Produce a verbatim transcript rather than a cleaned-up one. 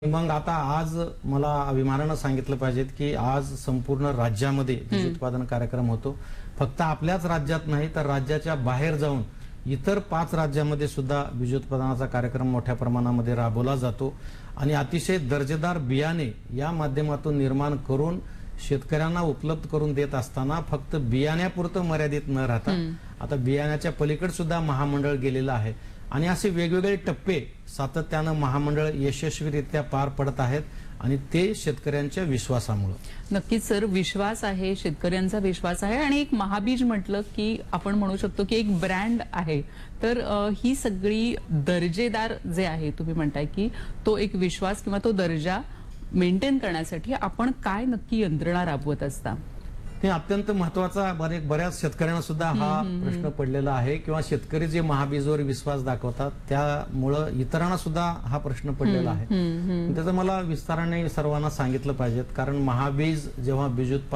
मग आता आज मला अभिमानानं सांगितलं पाहिजे की आज संपूर्ण राज्यामध्ये बीज उत्पादन कार्यक्रम होतो. फक्त आपल्याच राज्यात नाही तर राज्याच्या बाहेर जाऊन इतर पाच राज्यामध्ये सुद्धा बीज उत्पादनाचा कार्यक्रम मोठ्या प्रमाणामध्ये राबवला जातो आणि अतिशय दर्जेदार बियाणे या माध्यमातून निर्माण करून शेतकऱ्यांना उपलब्ध करून देत असताना फक्त बियाण्यापुरतं मर्यादित न राहता आता बियाण्याच्या पलीकडे सुद्धा महामंडळ गेलेलं आहे आणि असे वेगवेगळे टप्पे सातत्यानं महामंडळ यशस्वीरित्या पार पडत आहेत आणि ते शेतकऱ्यांच्या विश्वासामुळे. नक्कीच सर, विश्वास आहे, शेतकऱ्यांचा विश्वास आहे आणि एक महाबीज म्हटलं की आपण म्हणू शकतो की एक ब्रँड आहे. तर ही सगळी दर्जेदार जे आहे तुम्ही म्हणताय की तो एक विश्वास किंवा तो दर्जा मेंटेन करण्यासाठी आपण काय नक्की यंत्रणा राबवत असता? हे अत्यंत महत्वाचा बऱ्याच शेतकऱ्यांना सुद्धा हा प्रश्न पडलेला आहे किंवा शेतकरी जे महाबीजवर विश्वास दाखवतात त्यामुळे इतरांना सुद्धा हा प्रश्न पडलेला आहे. त्याचं मला विस्ताराने सर्वांना सांगितलं पाहिजे कारण महाबीज जेव्हा बीज उत्पादन